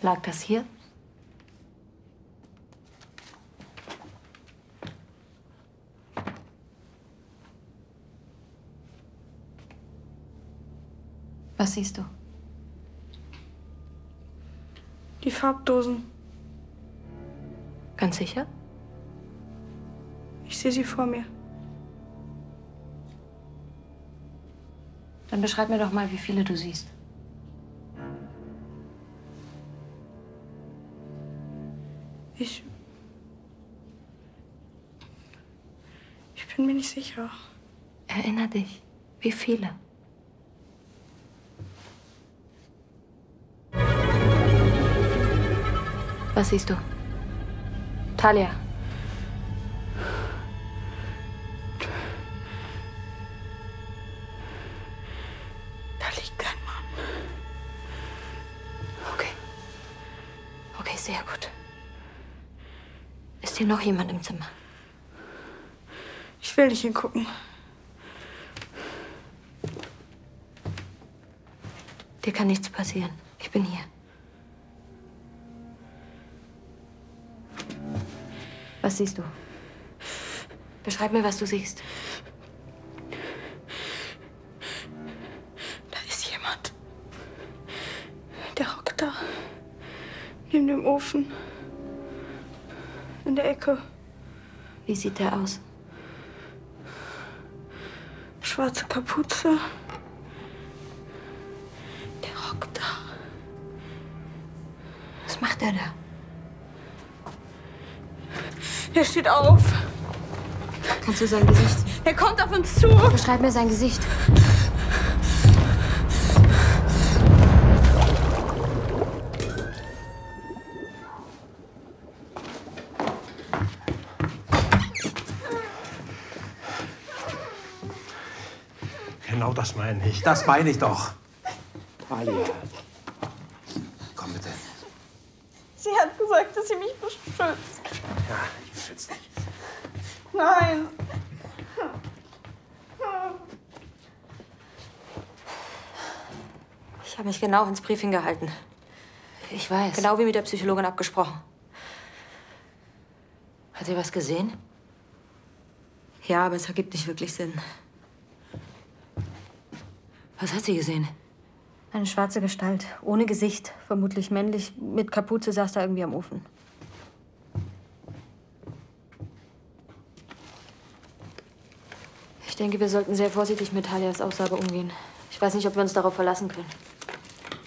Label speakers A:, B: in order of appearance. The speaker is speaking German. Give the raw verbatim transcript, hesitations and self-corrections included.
A: Lag das hier? Was siehst du?
B: Die Farbdosen.
A: Ganz sicher?
B: Ich sehe sie vor mir.
A: Dann beschreib mir doch mal, wie viele du siehst.
B: Ich... Ich bin mir nicht sicher.
A: Erinner dich. Wie viele? Was siehst du? Talia.
B: Da liegt kein Mann.
A: Okay. Okay, sehr gut. Ist hier noch jemand im Zimmer?
B: Ich will nicht hingucken.
A: Dir kann nichts passieren. Ich bin hier. Was siehst du? Beschreib mir, was du siehst.
B: Da ist jemand. Der hockt da. Neben dem Ofen. In der Ecke.
A: Wie sieht der aus?
B: Schwarze Kapuze. Der hockt da.
A: Was macht er da?
B: Er steht auf.
A: Kannst du sein Gesicht sehen?
B: Er kommt auf uns zu.
A: Beschreib mir sein Gesicht.
C: Genau das meine ich. Das meine ich doch. Talia. Komm bitte.
B: Sie hat gesagt, dass sie mich beschützt.
C: Ja, ich beschütze dich.
B: Nein.
A: Ich habe mich genau ins Briefing gehalten. Ich weiß. Genau wie mit der Psychologin abgesprochen. Hat sie was gesehen? Ja, aber es ergibt nicht wirklich Sinn. Was hat sie gesehen? Eine schwarze Gestalt, ohne Gesicht, vermutlich männlich, mit Kapuze, saß da irgendwie am Ofen. Ich denke, wir sollten sehr vorsichtig mit Talias Aussage umgehen. Ich weiß nicht, ob wir uns darauf verlassen können.